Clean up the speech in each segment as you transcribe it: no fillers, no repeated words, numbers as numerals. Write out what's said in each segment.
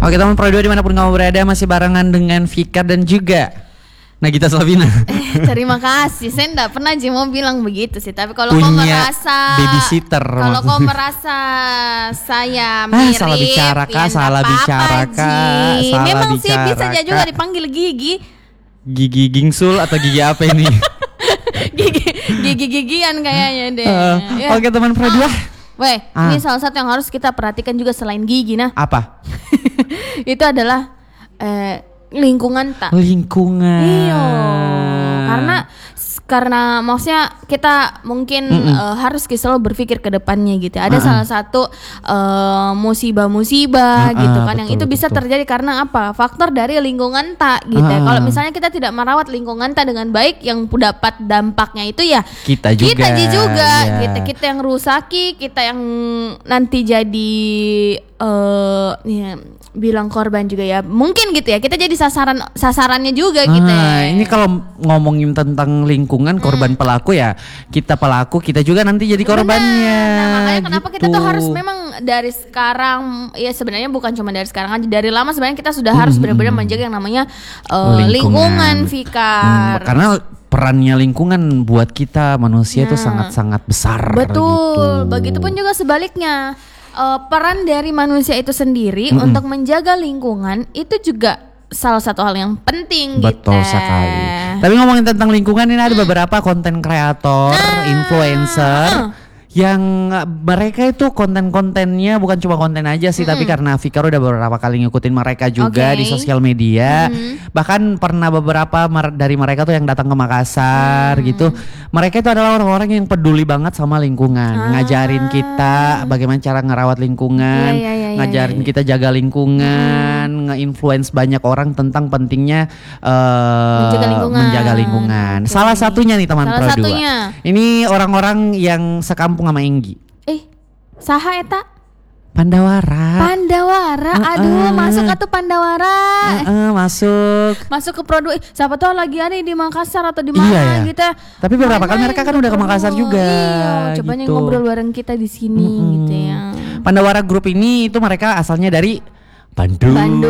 Oke teman Pro 2 dimanapun kamu berada, masih barengan dengan Vika dan juga Nagita Slavina. Terima kasih. Saya enggak pernah mau bilang begitu sih. Tapi kalau Punya kau merasa babysitter, kalau kau merasa saya mirip, salah bicara kah? Salah bicara kah? Salah memang bicara sih bisa aja juga kah? dipanggil Gigi. Gigi gingsul atau gigi apa ini? Gigi-gigian kayaknya deh. Ya. Oke teman Pro 2. Weh, ini salah satu yang harus kita perhatikan juga selain gigi nah. Apa? Itu adalah lingkungan tak. Lingkungan. Iya. Karena maksudnya kita mungkin harus selalu berpikir ke depannya gitu. Ada salah satu musibah-musibah gitu kan, yang itu bisa terjadi karena apa? Faktor dari lingkungan tak gitu. Kalau misalnya kita tidak merawat lingkungan tak dengan baik, yang dapat dampaknya itu ya kita juga ya. Kita yang rusaki, kita yang nanti jadi ya, bilang korban juga ya, mungkin gitu ya, kita jadi sasarannya juga gitu ya. Ini kalau ngomongin tentang lingkungan, korban pelaku ya, kita pelaku, kita juga nanti jadi korbannya. Nah makanya kenapa gitu. kita tuh harus memang dari sekarang, ya sebenarnya bukan cuma dari sekarang aja, dari lama sebenarnya kita sudah harus benar-benar menjaga yang namanya lingkungan, Fikar. Karena perannya lingkungan buat kita manusia itu sangat-sangat besar. Betul, begitupun juga sebaliknya. Peran dari manusia itu sendiri untuk menjaga lingkungan itu juga salah satu hal yang penting. Betul sekali. Tapi ngomongin tentang lingkungan, ini ada beberapa konten kreator, influencer yang mereka itu konten-kontennya bukan cuma konten aja sih, tapi karena Fikar udah beberapa kali ngikutin mereka juga di sosial media. Bahkan pernah beberapa dari mereka tuh yang datang ke Makassar gitu. Mereka itu adalah orang-orang yang peduli banget sama lingkungan, ngajarin kita bagaimana cara ngerawat lingkungan, ngajarin kita jaga lingkungan, nge-influence banyak orang tentang pentingnya menjaga lingkungan. Salah satunya nih teman Pro 2. Ini orang-orang yang sekampung sama Enggi. Saha eta? Pandawara. Aduh, masuk atuh Pandawara. Masuk ke Pro 2. Siapa tahu lagi ada di Makassar atau di mana gitu. Tapi beberapa kali mereka kan udah ke Makassar juga. Iya, cobanya gitu. ngobrol bareng kita di sini gitu ya. Pandawara Group ini itu mereka asalnya dari Bandung.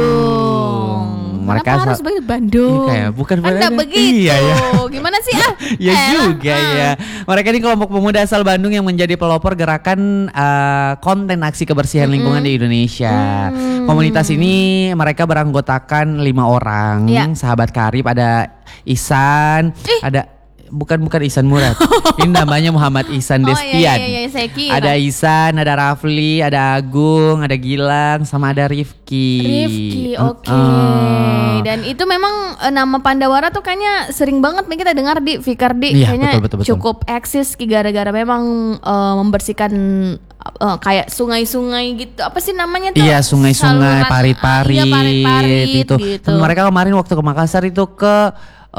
Mereka harus banget Bandung. Iya, bukan Anda begitu. Iya, ya. Gimana sih Ya juga ya. Mereka ini kelompok pemuda asal Bandung yang menjadi pelopor gerakan konten aksi kebersihan lingkungan di Indonesia. Komunitas ini mereka beranggotakan 5 orang. Sahabat karib, ada Ihsan, ada bukan Ihsan Murad. Ini namanya Muhammad Ihsan Destian. Saya kira. Ada Ihsan, ada Rafli, ada Agung, ada Gilang, sama ada Rifki. Oke. Dan itu memang nama Pandawara tuh kayaknya sering banget nih kita dengar di Fikardi. Kayaknya betul. cukup eksis gara-gara memang membersihkan kayak sungai-sungai gitu. Apa sih namanya tuh? Iya, sungai-sungai, parit-parit gitu. Mereka kemarin waktu ke Makassar itu ke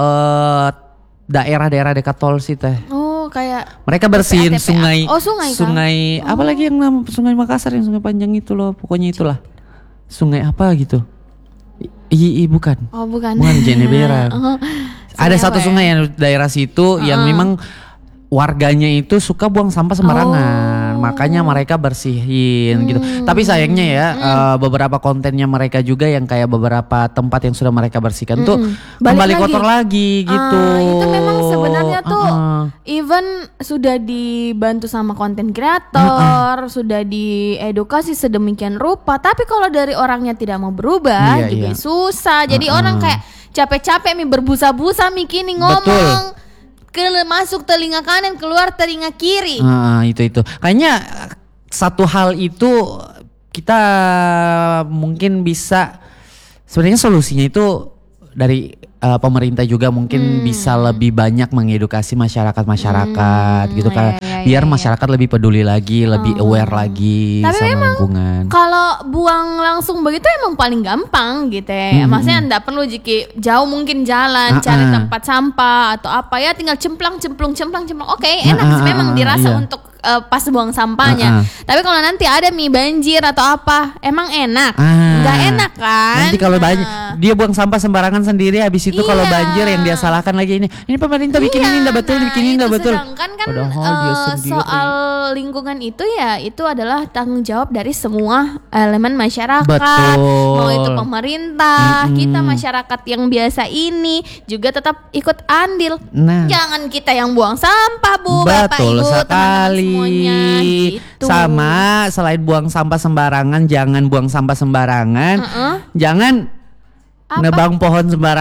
daerah-daerah dekat tol sih teh. Oh, kayak mereka bersihin sungai. Sungai. Apa lagi yang nama sungai Makassar, yang sungai panjang itu loh, pokoknya itulah. Sungai apa gitu? Bukan. Oh, bukan. Bukan Jenebera. Ada satu sungai yang daerah situ yang memang warganya itu suka buang sampah sembarangan, makanya mereka bersihin gitu. Tapi sayangnya ya beberapa kontennya mereka juga yang kayak beberapa tempat yang sudah mereka bersihkan tuh kembali kotor lagi gitu. Itu memang sebenarnya tuh even sudah dibantu sama konten kreator, sudah diedukasi sedemikian rupa, tapi kalau dari orangnya tidak mau berubah juga susah. Jadi orang kayak capek-capek berbusa-busa kini ngomong. Betul. Masuk telinga kanan, keluar telinga kiri. Itu kayaknya satu hal itu kita mungkin bisa, sebenarnya solusinya itu dari pemerintah juga mungkin bisa lebih banyak mengedukasi masyarakat gitu kan, biar masyarakat lebih peduli lagi, lebih aware lagi. Tapi sama lingkungan. Kalau buang langsung begitu emang paling gampang gitu ya. Maksudnya enggak perlu jauh mungkin jalan cari tempat sampah atau apa ya, tinggal cemplung. Oke, enak sih memang dirasa untuk pas buang sampahnya. Tapi kalau nanti ada banjir atau apa, emang enak? Enggak enak kan? Nanti kalau dia buang sampah sembarangan sendiri, habis itu kalau banjir yang dia salahkan lagi ini pemerintah bikin ini enggak betul, bikin ini enggak betul. Sedangkan kan Padahal dia sendiri. soal lingkungan itu ya itu adalah tanggung jawab dari semua elemen masyarakat. Betul. Mau itu pemerintah, kita masyarakat yang biasa ini juga tetap ikut andil. Nah, Jangan kita yang buang sampah, Bu, Bapak, betul Ibu, teman-teman sekali. semuanya gitu. Sama, selain buang sampah sembarangan, jangan buang sampah sembarangan. Jangan Apa? nebang pohon sembarangan.